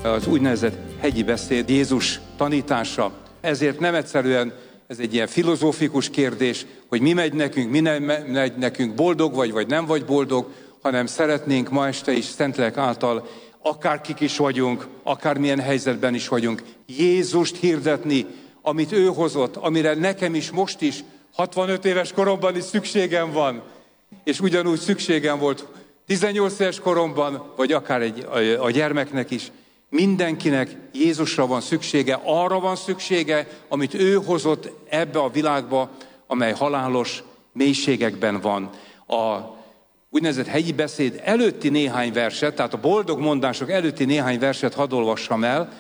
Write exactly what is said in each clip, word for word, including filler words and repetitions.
az úgynevezett hegyi beszéd, Jézus tanítása. Ezért nem egyszerűen ez egy ilyen filozófikus kérdés, hogy mi megy nekünk, mi nem megy nekünk, boldog vagy, vagy nem vagy boldog, hanem szeretnénk ma este is Szentlélek által, akárkik is vagyunk, akármilyen helyzetben is vagyunk, Jézust hirdetni, amit ő hozott, amire nekem is most is, hatvanöt éves koromban is szükségem van, és ugyanúgy szükségem volt tizennyolc éves koromban, vagy akár egy, a, a gyermeknek is. Mindenkinek Jézusra van szüksége, arra van szüksége, amit ő hozott ebbe a világba, amely halálos mélységekben van. A úgynevezett hegyi beszéd előtti néhány verset, tehát a boldog mondások előtti néhány verset hadd olvassam el.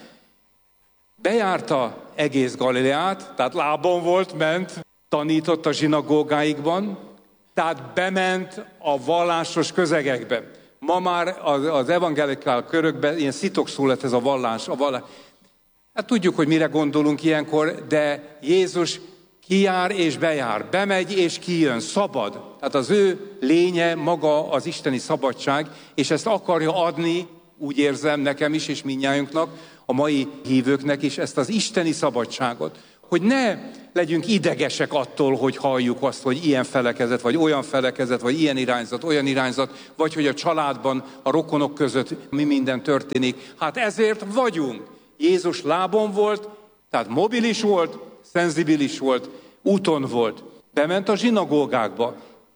Bejárta egész Galileát, tehát lábon volt, ment, tanított a zsinagógáikban, tehát bement a vallásos közegekbe. Ma már az, az evangelikál körökben ilyen szitokszó lett ez a vallás, a vallás. Hát tudjuk, hogy mire gondolunk ilyenkor, de Jézus kijár és bejár, bemegy és kijön, szabad. Tehát az ő lénye maga az isteni szabadság, és ezt akarja adni, úgy érzem nekem is, és mindnyájunknak, a mai hívőknek is, ezt az isteni szabadságot. Hogy ne legyünk idegesek attól, hogy halljuk azt, hogy ilyen felekezet, vagy olyan felekezet, vagy ilyen irányzat, olyan irányzat, vagy hogy a családban, a rokonok között mi minden történik. Hát ezért vagyunk. Jézus lábon volt, tehát mobilis volt, szenzibilis volt, úton volt. Bement a zsinagógákba,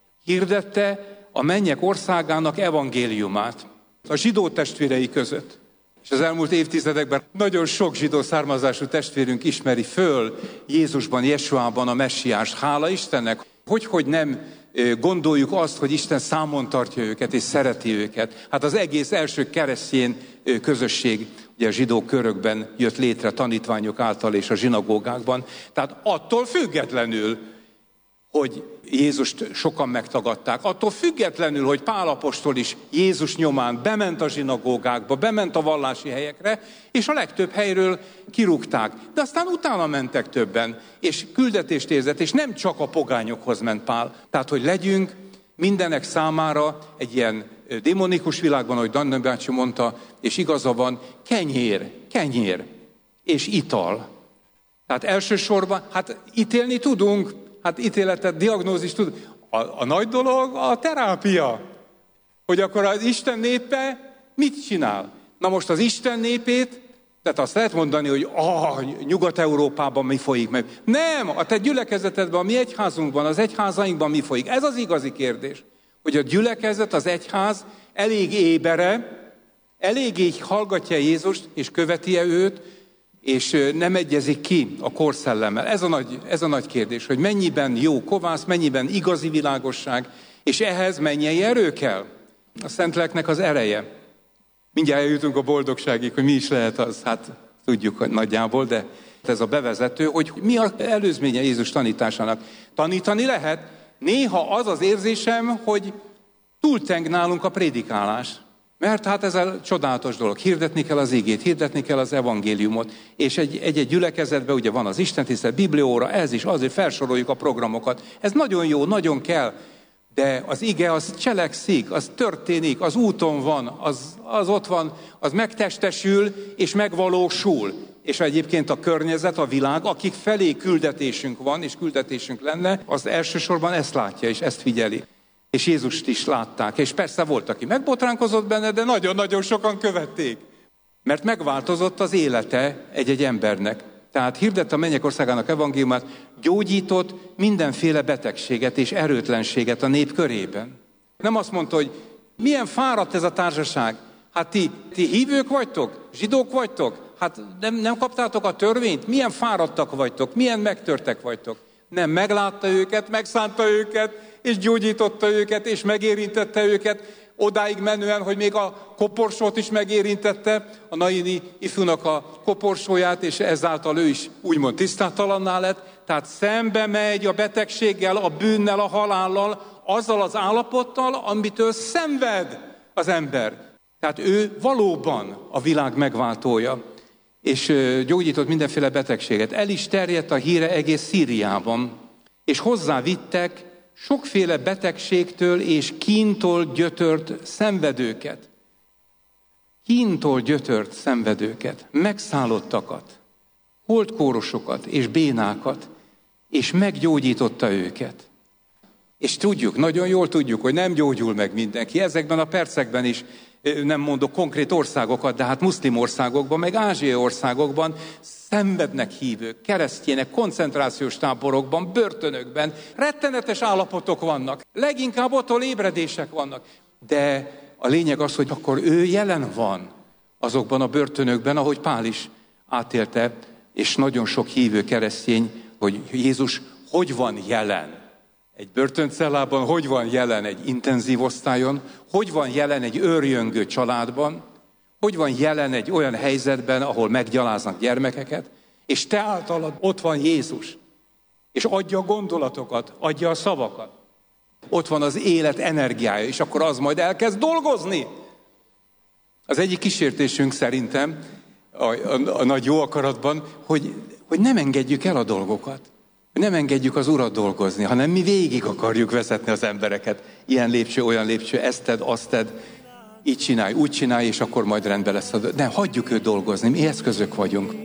hirdette a mennyek országának evangéliumát a zsidó testvérei között. És az elmúlt évtizedekben nagyon sok zsidó származású testvérünk ismeri föl Jézusban, Jesuában a messiás. Hála Istennek, hogy, hogy nem gondoljuk azt, hogy Isten számon tartja őket és szereti őket. Hát az egész első keresztény közösség ugye a zsidó körökben jött létre tanítványok által és a zsinagógákban. Tehát attól függetlenül, hogy Jézust sokan megtagadták. Attól függetlenül, hogy Pál apostol is Jézus nyomán bement a zsinagógákba, bement a vallási helyekre, és a legtöbb helyről kirúgták. De aztán utána mentek többen, és küldetést érzett, és nem csak a pogányokhoz ment Pál. Tehát, hogy legyünk mindenek számára egy ilyen démonikus világban, ahogy Danne bácsi mondta, és igaza van, kenyér, kenyér és ital. Tehát elsősorban, hát ítélni tudunk, hát ítéletet, diagnózis tud. A, a nagy dolog a terápia. Hogy akkor az Isten népe mit csinál? Na most az Isten népét, tehát azt lehet mondani, hogy ah, Nyugat-Európában mi folyik meg. Nem, a te gyülekezetedben, a mi egyházunkban, az egyházainkban mi folyik. Ez az igazi kérdés. Hogy a gyülekezet, az egyház elég ébere, elég így hallgatja Jézust, és követi-e őt, és nem egyezik ki a korszellemmel. Ez a, nagy, ez a nagy kérdés, hogy mennyiben jó kovász, mennyiben igazi világosság, és ehhez mennyei erő kell. A Szentléleknek az ereje. Mindjárt eljutunk a boldogságig, hogy mi is lehet az, hát tudjuk hogy nagyjából, de ez a bevezető, hogy mi az előzménye Jézus tanításának. Tanítani lehet, néha az az érzésem, hogy túlteng nálunk a prédikálás. Mert hát ez a csodálatos dolog. Hirdetni kell az igét, hirdetni kell az evangéliumot. És egy-egy gyülekezetben ugye van az istentisztelet, biblióra, ez is, azért felsoroljuk a programokat. Ez nagyon jó, nagyon kell. De az ige az cselekszik, az történik, az úton van, az, az ott van, az megtestesül és megvalósul. És egyébként a környezet, a világ, akik felé küldetésünk van, és küldetésünk lenne, az elsősorban ezt látja és ezt figyeli. És Jézust is látták, és persze volt, aki megbotránkozott benne, de nagyon-nagyon sokan követték. Mert megváltozott az élete egy-egy embernek. Tehát hirdette a mennyek országának evangéliumát, gyógyított mindenféle betegséget és erőtlenséget a nép körében. Nem azt mondta, hogy milyen fáradt ez a társaság. Hát ti, ti hívők vagytok? Zsidók vagytok? Hát nem, nem kaptátok a törvényt? Milyen fáradtak vagytok? Milyen megtörtek vagytok? Nem, meglátta őket, megszánta őket, és gyógyította őket, és megérintette őket, odáig menően, hogy még a koporsót is megérintette, a Naini ifjúnak a koporsóját, és ezáltal ő is úgymond tisztátalanná lett. Tehát szembe megy a betegséggel, a bűnnel, a halállal, azzal az állapottal, amitől szenved az ember. Tehát ő valóban a világ megváltója, és gyógyított mindenféle betegséget. El is terjedt a híre egész Szíriában, és hozzávittek sokféle betegségtől és kíntól gyötört szenvedőket. kíntól gyötört szenvedőket, megszállottakat, holtkórosokat és bénákat, és meggyógyította őket. És tudjuk, nagyon jól tudjuk, hogy nem gyógyul meg mindenki. Ezekben a percekben is nem mondok konkrét országokat, de hát muszlim országokban, meg ázsiai országokban szenvednek hívők, keresztjének, koncentrációs táborokban, börtönökben. Rettenetes állapotok vannak. Leginkább ottól ébredések vannak. De a lényeg az, hogy akkor ő jelen van azokban a börtönökben, ahogy Pál is átélte, és nagyon sok hívő keresztény, hogy Jézus hogy van jelen. Egy börtöncellában, hogy van jelen egy intenzív osztályon, hogy van jelen egy őrjöngő családban, hogy van jelen egy olyan helyzetben, ahol meggyaláznak gyermekeket, és te általad ott van Jézus, és adja a gondolatokat, adja a szavakat. Ott van az élet energiája, és akkor az majd elkezd dolgozni. Az egyik kísértésünk szerintem, a, a, a nagy jó akaratban, hogy, hogy nem engedjük el a dolgokat. Nem engedjük az Urat dolgozni, hanem mi végig akarjuk vezetni az embereket. Ilyen lépcső, olyan lépcső, ezt tedd, azt tedd, így csinálj, úgy csinálj, és akkor majd rendben lesz. Nem, hagyjuk őt dolgozni, mi eszközök vagyunk.